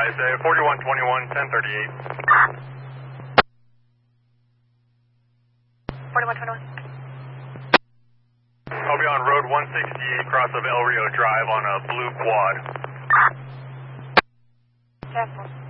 I say 4121, 1038. 4121. I'll be on road 168 cross of El Rio Drive on a blue quad. Careful.